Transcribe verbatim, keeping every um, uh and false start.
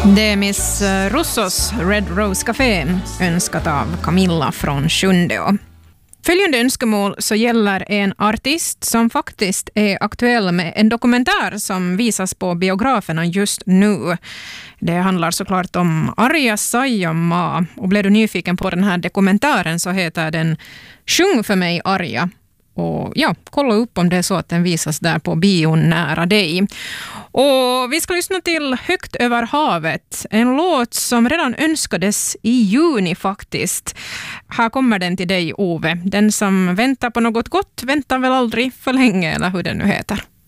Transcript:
Det är Miss Russos Red Rose Café, önskat av Camilla från Sjundeå. Följande önskemål så gäller en artist som faktiskt är aktuell med en dokumentär som visas på biograferna just nu. Det handlar såklart om Arja Saijonmaa, och blev du nyfiken på den här dokumentären så heter den Sjung för mig Arja. Och ja, kolla upp om det är så att den visas där på bion nära dig. Och vi ska lyssna till Högt över havet, en låt som redan önskades i juni faktiskt. Här kommer den till dig, Ove. Den som väntar på något gott väntar väl aldrig för länge, eller hur den nu heter.